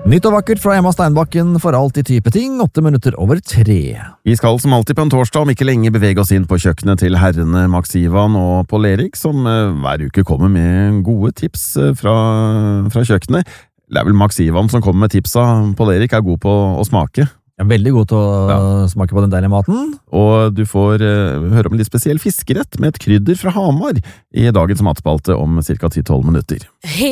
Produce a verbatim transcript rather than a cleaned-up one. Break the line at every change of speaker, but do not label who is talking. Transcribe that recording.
Nytt og vakkert fra Emma Steinbakken for alt i type ting, åtte minutter over tre.
Vi skal som alltid på en torsdag om ikke lenge bevege oss inn på kjøkkenet til herrene Max Ivan og Pål Erik, som hver uke kommer med gode tips fra, fra kjøkkenet. Det er vel Max Ivan som kommer med tipsa. Pål Erik er god på å smake.
Jeg er veldig god til å ja. smake på den deilige maten.
Og du får uh, høre om en litt spesiell fiskerett med et krydder fra Hamar i dagens matspalte om cirka ti til tolv minutter.